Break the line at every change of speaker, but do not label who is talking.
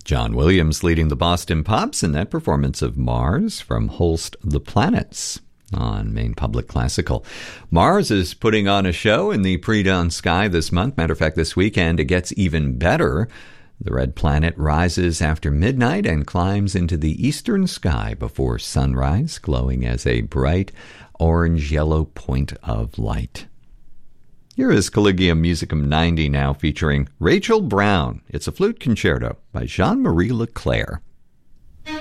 John Williams leading the Boston Pops in that performance of Mars from Holst the Planets on Maine Public Classical. Mars is putting on a show in the pre-dawn sky this month. Matter of fact, this weekend it gets even better. The red planet rises after midnight and climbs into the eastern sky before sunrise, glowing as a bright orange-yellow point of light. Here is Collegium Musicum 90 now featuring Rachel Brown. It's a flute concerto by Jean-Marie Leclerc.